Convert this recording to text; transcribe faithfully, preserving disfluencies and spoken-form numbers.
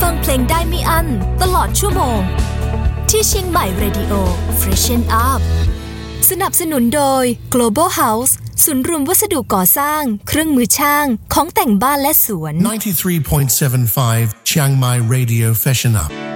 ฟังเพลงได้ไม่อั้นตลอดชั่วโมงที่เชียงใหม่ Radio Freshen Up สนับสนุนโดย Global House ศูนย์รวมวัสดุก่อสร้างเครื่องมือช่างของแต่งบ้านและสวน ninety-three point seven five Chiang Mai Radio Freshen Up